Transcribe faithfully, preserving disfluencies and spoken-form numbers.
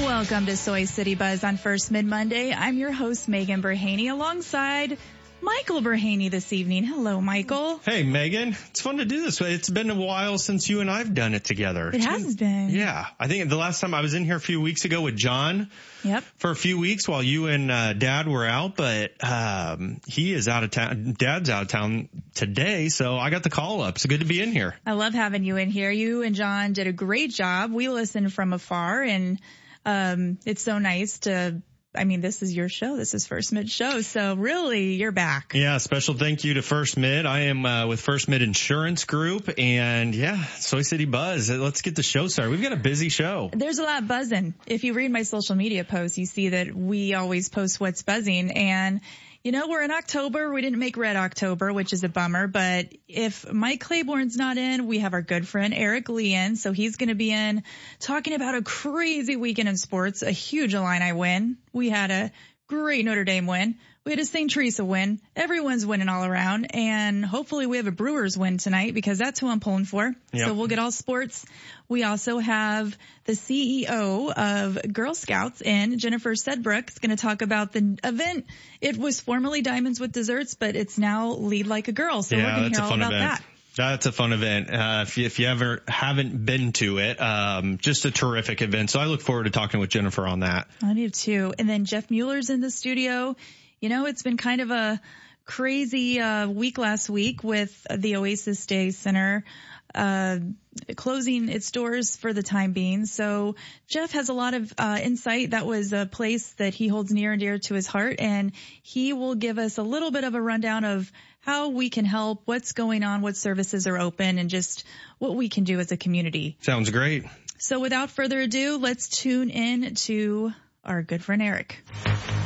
Welcome to Soy City Buzz on First Mid Monday. I'm your host, Megan Berhaney, alongside Michael Berhaney this evening. Hello, Michael. Hey, Megan. It's fun to do this. It's been a while since you and I've done it together. It has been. Yeah. I think the last time I was in here a few weeks ago with John. Yep. For a few weeks while you and uh, Dad were out, but um he is out of town. Dad's out of town today, so I got the call up. It's good to be in here. I love having you in here. You and John did a great job. We listened from afar, and um it's so nice to I mean, this is your show. This is First Mid show. So really, you're back. Yeah. Special thank you to First Mid. I am uh, with First Mid Insurance Group, and yeah, Soy City Buzz. Let's get the show started. We've got a busy show. There's a lot buzzing. If you read my social media posts, you see that we always post what's buzzing. And you know, we're in October. We didn't make Red October, which is a bummer. But if Mike Claiborne's not in, we have our good friend Eric Lee in. So he's going to be in talking about a crazy weekend in sports, a huge Illini win. We had a great Notre Dame win. We had a Saint Teresa win. Everyone's winning all around. And hopefully we have a Brewers win tonight, because that's who I'm pulling for. Yep. So we'll get all sports. We also have the C E O of Girl Scouts in, Jennifer Sedbrook, is going to talk about the event. It was formerly Diamonds with Desserts, but it's now Lead Like a Girl. So yeah, we're going to hear all about event. that. That's a fun event. Uh, if you, if you ever haven't been to it, um, just a terrific event. So I look forward to talking with Jennifer on that. I do too. And then Jeff Mueller's in the studio. You know, it's been kind of a crazy uh, week last week with the Oasis Day Center uh closing its doors for the time being. So Jeff has a lot of uh insight. That was a place that he holds near and dear to his heart, and he will give us a little bit of a rundown of how we can help, what's going on, what services are open, and just what we can do as a community. Sounds great. So without further ado, let's tune in to our good friend Eric.